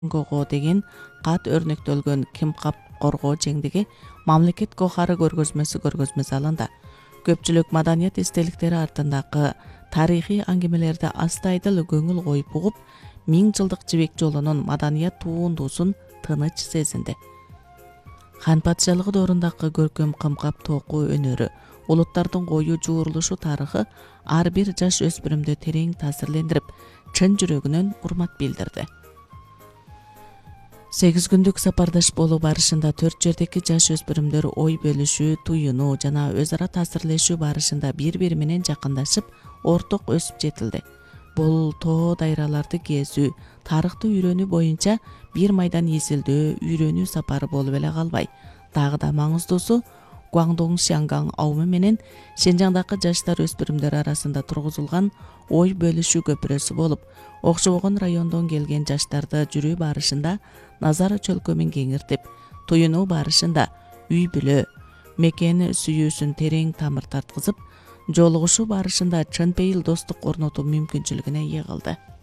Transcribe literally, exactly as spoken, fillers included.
кого деген кат өрнөктөлгөн ким кап коргоо жеңдиги мамлекет кохары көргөзмөсү көргөзмө залында көпчүлүк маданият эстеликтери артындагы тарыхый аңгемелерди астайдыл көңүл коюп угуп, миң жылдык жибек жолунун маданият туундуусун тыныч сезинди. Хан патшалыгы доорундагы көркөм кымкап тоокуу өнөрү, улуттардын кою жуурулушу тарыхы ар бир жаш өспүрүмдү терең таасирлендирип, чын жүрөгүнөн урмат билдирди. сегиз күндүк сапардаш болуу барышында төрт жердеги жаш өспүрүмдөр ой бөлүшүү, туюнуу жана өз ара таасирлешүү барышында бири бири менен жакындашып, орток өсүп жетилди. Бул тоо дайраларды кезүү, тарыхты үйрөнүү боюнча бир майдан эсилдөө, үйрөнүү сапары болуп эле калбай, дагы да маңыздуусу Гуандong Шианган аумы менен Шенжаңдагы жаштар өспүрүмдөр арасында тургузулган ой бөлүшүү көпүрөсү болуп, окшобогон райондон келген жаштарды жүрүү барышында назар чөлкөмүн кеңиртип, туюнуу барышында үй бүлө, мекен сүйүүсүн терең тамыр тарткызып, жолугушуу барышында чын пейил достук орнотуу мүмкүнчүлүгүнө ээ кылды.